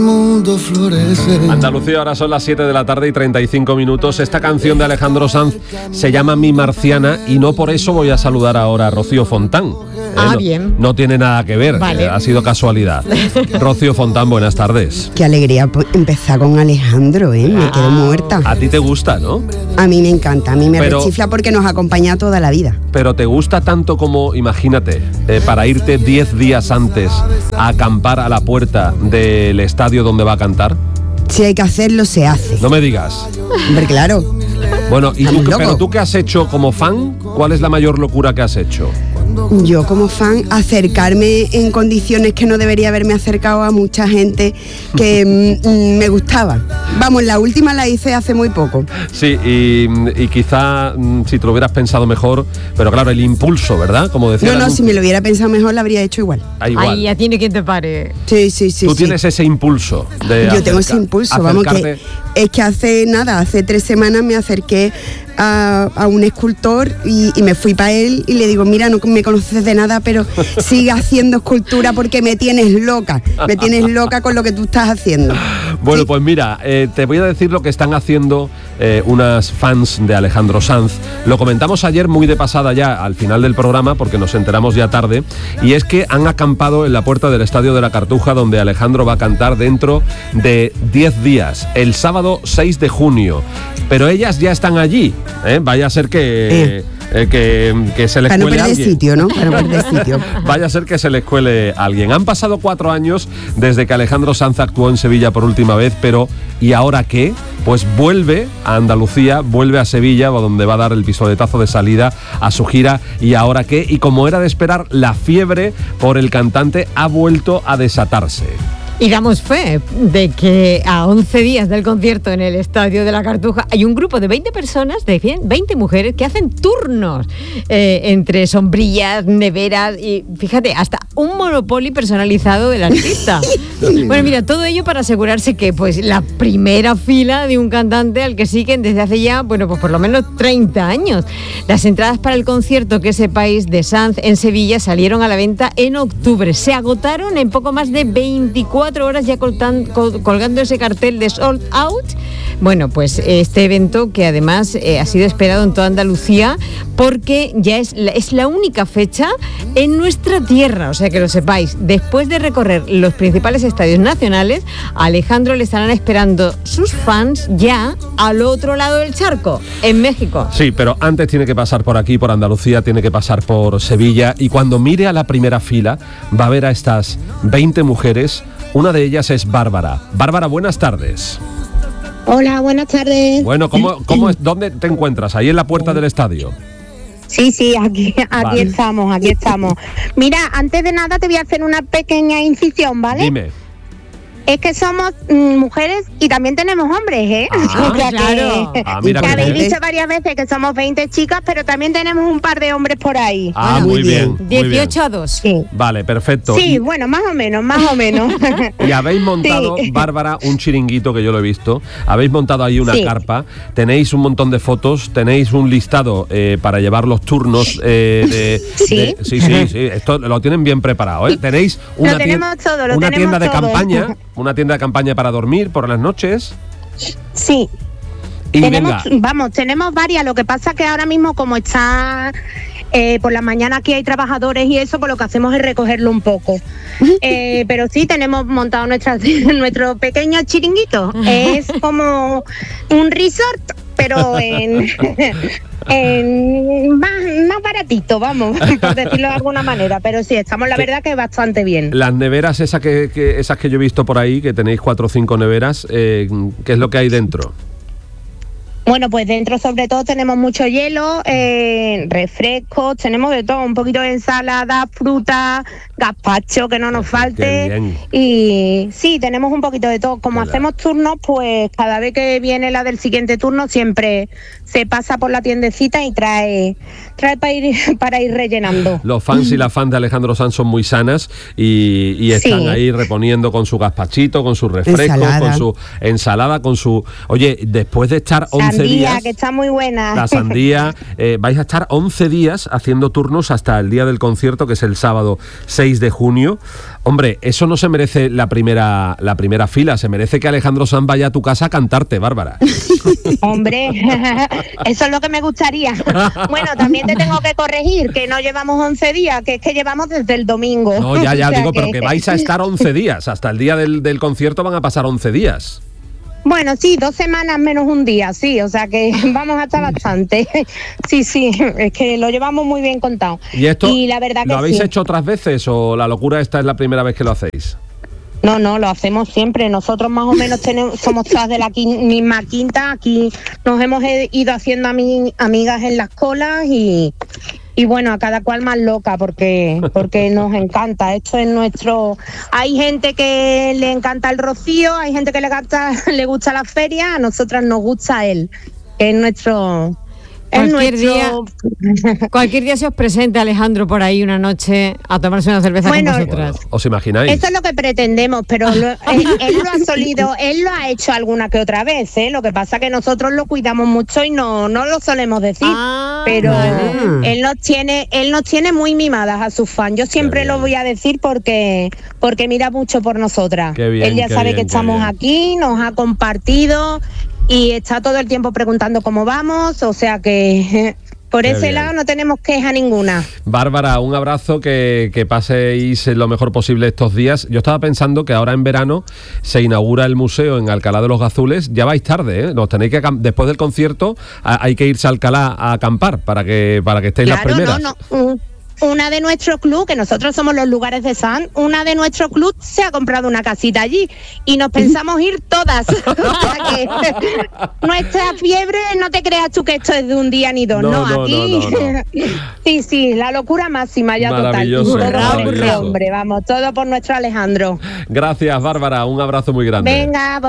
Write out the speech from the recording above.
mundo florece. Andalucía, ahora son las 7 de la tarde y 35 minutos. Esta canción de Alejandro Sanz se llama Mi Marciana y no por eso voy a saludar ahora a Rocío Fontán. Bien. No tiene nada que ver, vale. Ha sido casualidad. Rocío Fontán, buenas tardes. Qué alegría empezar con Alejandro, me quedo muerta. A ti te gusta, ¿no? A mí me encanta, a mí me rechifla porque nos acompaña toda la vida. Pero te gusta tanto como, imagínate, para irte 10 días antes a acampar a la puerta del estadio donde va a cantar. Si hay que hacerlo, se hace. No me digas. Hombre, claro. Bueno, ¿y tú, pero tú qué has hecho como fan? ¿Cuál es la mayor locura que has hecho? Yo como fan, acercarme en condiciones que no debería haberme acercado a mucha gente que me gustaba. Vamos, la última la hice hace muy poco. Sí, y quizá si te lo hubieras pensado mejor, pero claro, el impulso, ¿verdad? Como decía. No, si me lo hubiera pensado mejor, la habría hecho igual. Igual. Ahí ya tiene quien te pare. Sí. Tú tienes ese impulso de Yo tengo ese impulso, vamos, que es que hace 3 semanas me acerqué a un escultor y me fui para él y le digo, mira, no me conoces de nada, pero sigue haciendo escultura porque me tienes loca con lo que tú estás haciendo. Bueno, pues mira, te voy a decir lo que están haciendo unas fans de Alejandro Sanz. Lo comentamos ayer muy de pasada ya al final del programa porque nos enteramos ya tarde, y es que han acampado en la puerta del Estadio de la Cartuja donde Alejandro va a cantar dentro de 10 días, el sábado 6 de junio. Pero ellas ya están allí, vaya a ser que se les cuele alguien. Sitio, ¿no? Para no perder sitio. Vaya a ser que se les cuele alguien. Han pasado 4 años desde que Alejandro Sanz actuó en Sevilla por última vez, pero ¿y ahora qué? Pues vuelve a Andalucía, vuelve a Sevilla, donde va a dar el pistoletazo de salida a su gira ¿Y ahora qué? Y como era de esperar, la fiebre por el cantante ha vuelto a desatarse. Y damos fe de que a 11 días del concierto en el Estadio de la Cartuja hay un grupo de 20 personas, de 20 mujeres, que hacen turnos entre sombrillas, neveras y, fíjate, hasta un Monopoly personalizado del artista. Bueno, mira, todo ello para asegurarse que pues la primera fila de un cantante al que siguen desde hace ya, bueno, pues por lo menos 30 años. Las entradas para el concierto, que sepáis, de Sanz en Sevilla salieron a la venta en octubre. Se agotaron en poco más de 24 horas ya colgando ese cartel de sold out. Bueno, pues este evento que además ha sido esperado en toda Andalucía porque ya es la única fecha en nuestra tierra, o sea que lo sepáis. Después de recorrer los principales estadios nacionales, a Alejandro le estarán esperando sus fans ya al otro lado del charco, en México. Sí, pero antes tiene que pasar por aquí, por Andalucía, tiene que pasar por Sevilla, y cuando mire a la primera fila va a ver a estas 20 mujeres. Una de ellas es Bárbara. Bárbara, buenas tardes. Hola, buenas tardes. Bueno, ¿cómo es? ¿Dónde te encuentras? ¿Ahí en la puerta del estadio? Sí, aquí vale. aquí estamos. Mira, antes de nada te voy a hacer una pequeña incisión, ¿vale? Dime. Es que somos mujeres y también tenemos hombres, ¿eh? O sea, claro. Mira, que habéis dicho varias veces que somos 20 chicas, pero también tenemos un par de hombres por ahí. Muy bien. 18-2. Sí. Vale, perfecto. Sí, bueno, más o menos. Y habéis montado, sí, Bárbara, un chiringuito que yo lo he visto. Habéis montado ahí una carpa. Tenéis un montón de fotos. Tenéis un listado para llevar los turnos. Sí. Sí. Esto lo tienen bien preparado, ¿eh? Tenéis una tienda de campaña. Una tienda de campaña para dormir por las noches. Sí. Y tenemos varias. Lo que pasa que ahora mismo, como está por la mañana aquí hay trabajadores y eso, pues lo que hacemos es recogerlo un poco. Pero sí, tenemos montado nuestro pequeño chiringuito. Es como un resort, pero más baratito, vamos, por decirlo de alguna manera, pero sí, estamos la verdad que bastante bien. Las neveras esas que yo he visto por ahí, que tenéis 4 o 5 neveras, ¿qué es lo que hay dentro? Bueno, pues dentro sobre todo tenemos mucho hielo, refrescos, tenemos de todo, un poquito de ensalada, fruta, gazpacho, que no nos falte. Y sí, tenemos un poquito de todo. Como hacemos turnos, pues cada vez que viene la del siguiente turno siempre se pasa por la tiendecita y trae para ir rellenando. Los fans y las fans de Alejandro Sanz son muy sanas y están ahí reponiendo con su gazpachito, con su refresco, con su ensalada, con su... Oye, después de estar 11 días. Que está muy buena. La sandía. Vais a estar 11 días haciendo turnos hasta el día del concierto, que es el sábado 6 de junio. Hombre, eso no se merece la primera fila, se merece que Alejandro Sanz vaya a tu casa a cantarte, Bárbara. Hombre, eso es lo que me gustaría. Bueno, también te tengo que corregir, que no llevamos 11 días, que es que llevamos desde el domingo. No, ya, digo, pero que vais a estar 11 días, hasta el día del concierto van a pasar 11 días. Bueno, sí, 2 semanas menos un día, sí, o sea que vamos a estar bastante. Sí, es que lo llevamos muy bien contado. ¿Y esto la verdad que lo habéis sí. hecho otras veces o la locura esta es la primera vez que lo hacéis? No, lo hacemos siempre. Nosotros más o menos somos todas de la misma quinta. Aquí nos hemos ido haciendo amigas en las colas y bueno, a cada cual más loca porque nos encanta. Esto es nuestro... Hay gente que le encanta el rocío, hay gente que le gusta la feria, a nosotras nos gusta él, que es nuestro... Cualquier día se os presente Alejandro por ahí una noche a tomarse una cerveza con vosotras. ¿Os imagináis? Eso es lo que pretendemos, pero él lo ha hecho alguna que otra vez, ¿eh? Lo que pasa es que nosotros lo cuidamos mucho y no lo solemos decir, pero él nos tiene muy mimadas a sus fans. Yo siempre lo voy a decir porque mira mucho por nosotras. Él ya sabe que estamos aquí, nos ha compartido y está todo el tiempo preguntando cómo vamos, o sea que por ese lado no tenemos queja ninguna. Bárbara, un abrazo, que paséis lo mejor posible estos días. Yo estaba pensando que ahora en verano se inaugura el museo en Alcalá de los Gazules. Ya vais tarde, ¿eh? Nos tenéis que después del concierto hay que irse a Alcalá a acampar para que estéis las primeras. Una de nuestro club, que nosotros somos los Lugares de Sanz, una de nuestro club se ha comprado una casita allí y nos pensamos ir todas. O sea que nuestra fiebre, no te creas tú que esto es de un día ni dos, no. Aquí sí, la locura máxima ya maravilloso, total. Maravilloso. Hombre, vamos, todo por nuestro Alejandro. Gracias, Bárbara, un abrazo muy grande. Venga,